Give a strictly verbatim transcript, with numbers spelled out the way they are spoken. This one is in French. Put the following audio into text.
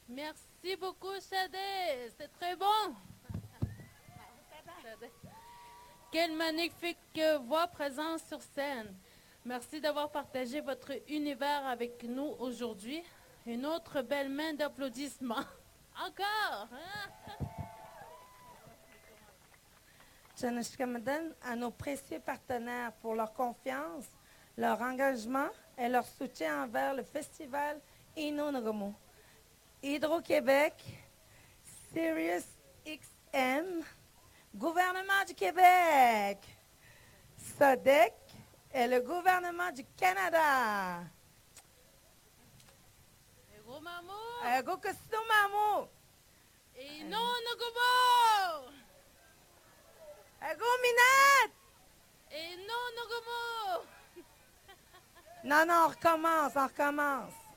Merci beaucoup, Shadé. C'est très bon. Shadé. Quelle magnifique euh, voix présente sur scène. Merci d'avoir partagé votre univers avec nous aujourd'hui. Une autre belle main d'applaudissements. Encore. Hein? Je me donne à nos précieux partenaires pour leur confiance, leur engagement et leur soutien envers le festival Inonremo. Hydro-Québec, Sirius X M, Gouvernement du Québec, SODEC et le gouvernement du Canada. Ego mamu. Ego Kusto Mamu. Et non, Nogobo. Ego Minette. Et non, Nogobo. Non, non, on recommence, on recommence.